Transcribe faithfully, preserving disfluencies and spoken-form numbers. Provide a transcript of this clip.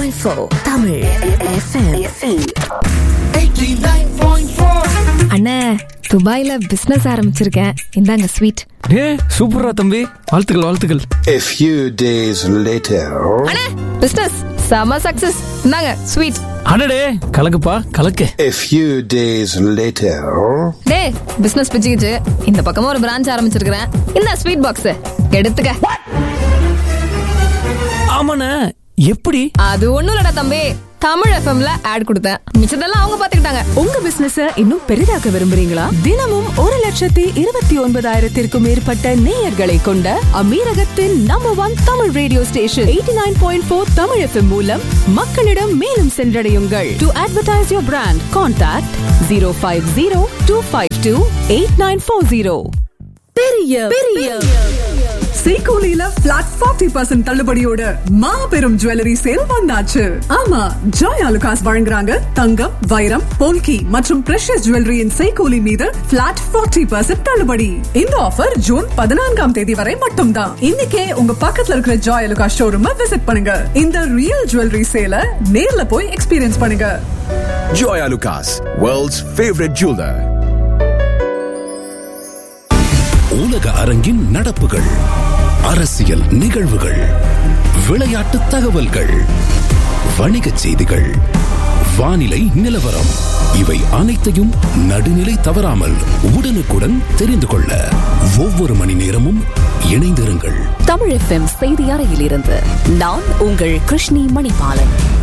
point four Tamil F M. eighty-nine point four. அண்ணே, துபாயில business ஆரம்பிச்சிருக்கேன். இந்தாங்க ஸ்வீட். ஏ சூப்பரா தம்பி, வாழ்த்துக்கள் வாழ்த்துக்கள். A few days later. அண்ணே, பிசினஸ் செம சக்சஸ். இந்தாங்க ஸ்வீட். அடடே, கலக்குப்பா கலக்கு. A few days later. டேய், பிசினஸ் பிச்சுக்கிச்சு. இந்த பக்கமா ஒரு பிரான்ச் ஆரம்பிச்சிருக்கிறேன். இந்த ஸ்வீட் பாக்ஸ் எடுத்துக்க. ஆமாண்ணே, எப்படி? அது ஒண்ணும் இல்லடா தம்பி, தமிழ் எஃப்எம்ல ஆட் கொடுத்தேன். மிச்சதெல்லாம் அவங்க பாத்துக்கிட்டாங்க. உங்க பிசினஸ் இன்னும் பெரிதாக்க விரும்புறீங்களா? தினமும் ஒரு லட்சத்தி இருபத்தி ஒன்பதாயிரத்திற்கும் மேற்பட்ட நேயர்களை கொண்ட அமீரகத்தின் number one Tamil radio station eighty nine point four Tamil FM மூலம் மக்களிடம் மேலும் சென்றடையுங்கள். To advertise your brand, contact zero five zero two five two eight nine four zero. பெரிய பெரிய சீகோலில பிளாட் ஃபார்ட்டி பர்சன்ட் தள்ளுபடியோட மாபெரும் ஜுவல்லரி சேல் வந்தாச்சு. ஆமா, ஜாய் ஆலுகாஸ் வழங்குறாங்க தங்கம், வைரம், போல்கி மற்றும் பிரஷஸ் ஜுவல்லரியின் சீகோலி மீது பிளாட் ஃபார்ட்டி பர்சன்ட் தள்ளுபடி. இந்த ஆஃபர் ஜூன் பதினான்காம் தேதி வரை மட்டும்தான். இன்னைக்கே உங்க பக்கத்துல இருக்கிற ஜாய் ஆலுகாஸ் ஷோரூம் விசிட் பண்ணுங்க. இந்த ரியல் ஜுவல்லரி சேல நேர்ல போய் எக்ஸ்பீரியன்ஸ் பண்ணுங்க. Joy Alucas, world's favorite jeweler. உலக அரங்கின் நடப்புகள், அரசியல் நிகழ்வுகள், விளையாட்டு தகவல்கள், வணிகச் செய்திகள், வானிலை நிலவரம், இவை அனைத்தையும் நடுநிலை தவறாமல் உடனுக்குடன் தெரிந்து கொள்ள ஒவ்வொரு மணி நேரமும் இணைந்திருங்கள். தமிழ் எஃப்எம் செய்தி அறையிலிருந்து நான் உங்கள் கிருஷ்ணி மணிபாலன்.